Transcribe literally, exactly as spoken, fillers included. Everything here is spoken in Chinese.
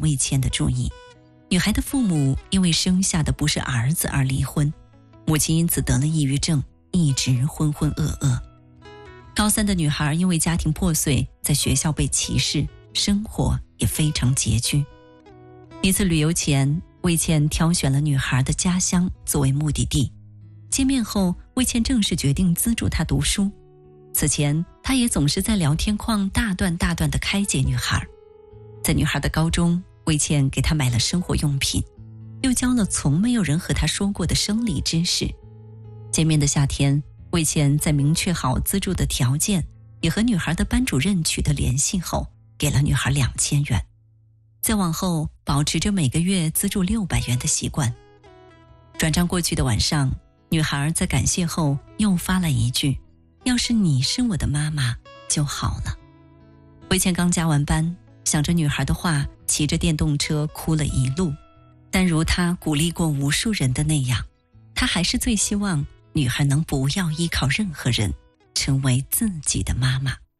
魏倩的注意。女孩的父母因为生下的不是儿子而离婚，母亲因此得了抑郁症，一直浑浑噩噩。高三的女孩因为家庭破碎，在学校被歧视，生活也非常拮据。一次旅游前，魏倩挑选了女孩的家乡作为目的地。见面后，魏倩正式决定资助她读书。此前，她也总是在聊天框大段大段地开解女孩。在女孩的高中，魏倩给她买了生活用品，又教了从没有人和她说过的生理知识。见面的夏天，魏倩在明确好资助的条件，也和女孩的班主任取得联系后，给了女孩两千元。再往后，保持着每个月资助六百元的习惯。转账过去的晚上，女孩在感谢后又发了一句：“要是你是我的妈妈就好了。”魏倩刚加完班，想着女孩的话，骑着电动车哭了一路。但如她鼓励过无数人的那样，她还是最希望女孩能不要依靠任何人，成为自己的妈妈。